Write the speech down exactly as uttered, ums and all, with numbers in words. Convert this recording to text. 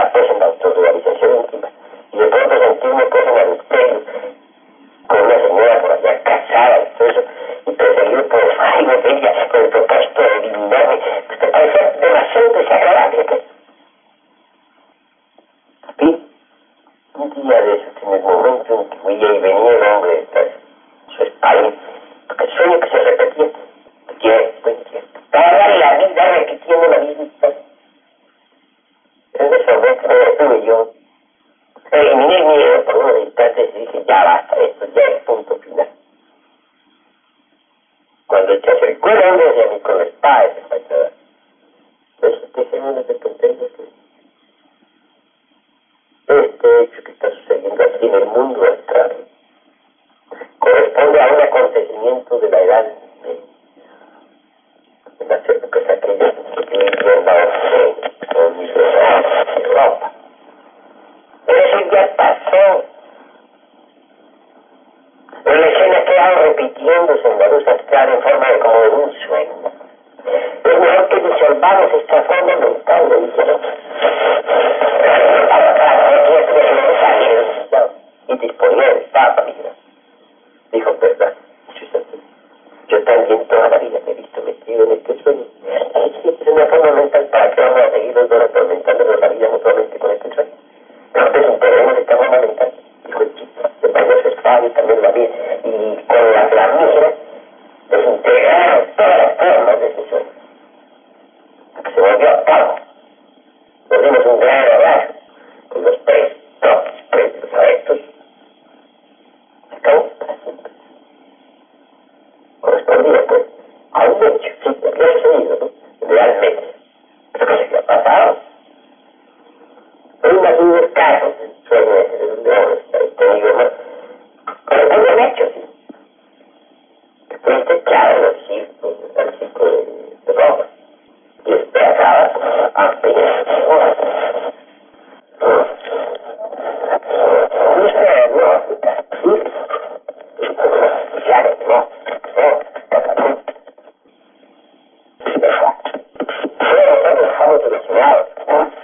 entrar pues en la autorrealización íntima y de pronto sentirme pues en adulterio con una señora por allá casada y todo eso, y perseguido por los amigos de ella con el propósito de eliminarme, pues me parecía demasiado desagradable, pues. Y un día de esos, en el momento en que huía y venía el hombre detrás de su espalda, porque el sueño que se repetía, que pues, toda la vida repitiendo la misma historia. En ese momento me detuve yo, eliminé el miedo por unos instantes y dije, ya basta, esto ya es punto final. Cuando se acercó el hombre hacia mí con la espada desenvainada, pues este señor de contento que este hecho que está sucediendo aquí en el mundo astral corresponde a un acontecimiento de la edad media, en las épocas aquellas que vivían en la Occidente, en Europa. Eso ya pasó. Pero la escena ha quedado repitiéndose en la luz astral en forma de como de un sueño. Es mejor que disolvamos esta forma mental, le dijeron. Y disponía de esta familia. Dijo, verdad, yo también toda la vida me he visto metido en este sueño. Es una forma mental para que vamos a seguir los dos atormentándonos la vida mutuamente con este sueño. No desintegremos esta forma mental. Dijo el chico, se pasó su espada y también la vida. Y con la flamígera desintegramos todas las formas de ese sueño. Porque se volvió a cabo. Nos dimos un gran abrazo con los tres toques, tres los adeptos. Se acabó para siempre. Correspondía pues a un hecho, sí, que había sucedido